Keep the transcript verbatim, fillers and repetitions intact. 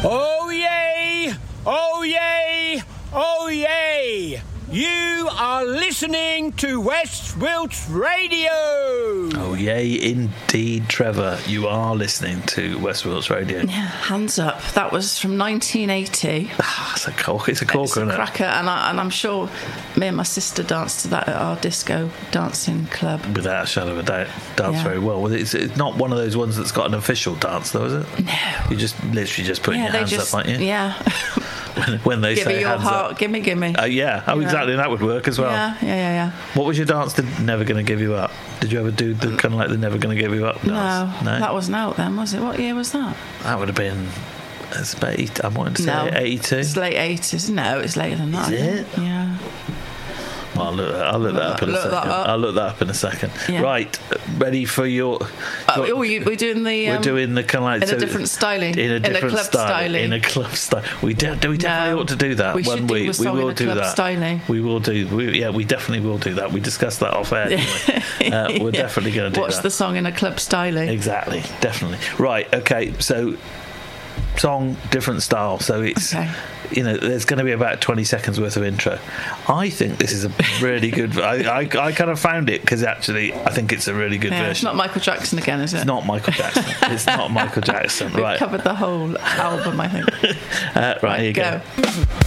Oh yay! Oh yay! Oh yay! You are listening to West Wilts Radio. Oh yay, indeed, Trevor. You are listening to West Wilts Radio. Yeah, hands up. That was from nineteen eighty. Ah, it's a corker. It's a corker, It's isn't a it? cracker, and, I, and I'm sure me and my sister danced to that at our disco dancing club. Without a shadow of a doubt, dance Yeah. very well. Well, it's, it's not one of those ones that's got an official dance, though, is it? No. You just literally just putting Yeah, your they hands just, up, aren't you? yeah. When, when they Give say me your hands heart, up. gimme, gimme. Uh, yeah. Oh, Yeah. exactly. That would work as well. Yeah, yeah, yeah, yeah. What was your dance to Never Gonna Give You Up? Did you ever do the kind of like the Never Gonna Give You Up dance? No, that wasn't out then, was it? What year was that? That would have been. It's about eight, I wanted to say No. eighty-two. It's late eighties. No, it's later than that. Is I it? think. Yeah. Well, I'll look, I'll look that up in a Look that second. up. I'll look that up in a second. Yeah. Right, ready for your. Oh, oh, you, we're doing the. Um, We're doing the kind of like in a so- different styling. In a different club style. styling. In a club style. We do, do we definitely No. ought to do that We one should do week. a song we will in a do club that. styling. We will do. We, yeah, we definitely will do that. We discussed that off air. didn't we? uh, we're Yeah. definitely going to do Watch that. the song in a club styling. Exactly, definitely. Right, okay, so song, different style. So it's, Okay. you know, there's going to be about twenty seconds worth of intro. I think this is a really good, I, I, I kind of found it because actually I think it's a really good Yeah, version. it's not Michael Jackson again, is it? It's not Michael Jackson. It's not Michael Jackson. We've Right. covered the whole album, I think. Uh, right, here you go. go.